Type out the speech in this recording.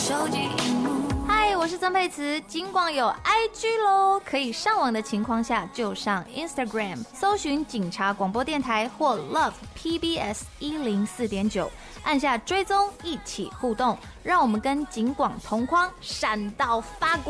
手机荧幕。 嗨，我是曾沛慈。警广有 IG 咯，可以上网的情况下就上 Instagram 搜寻警察广播电台或 Love PBS 104.9，按下追踪，一起互动，让我们跟警广同框，闪到发光。